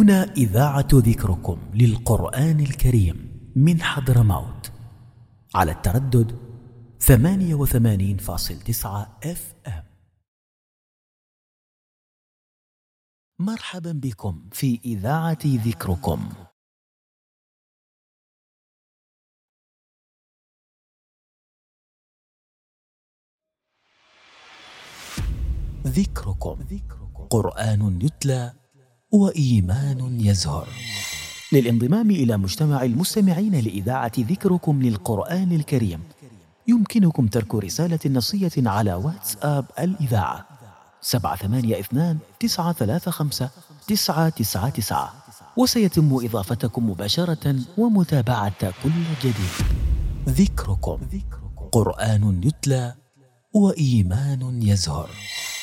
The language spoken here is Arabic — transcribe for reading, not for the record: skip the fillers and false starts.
هنا إذاعة ذكركم للقرآن الكريم من حضرموت على التردد 88.9 FM. مرحبا بكم في إذاعة ذكركم. ذكركم قرآن يتلى وإيمان يزهر. للانضمام إلى مجتمع المستمعين لإذاعة ذكركم للقرآن الكريم يمكنكم ترك رسالة نصية على واتساب الإذاعة 782-935-999، وسيتم إضافتكم مباشرة ومتابعة كل جديد. ذكركم قرآن يتلى وإيمان يزهر.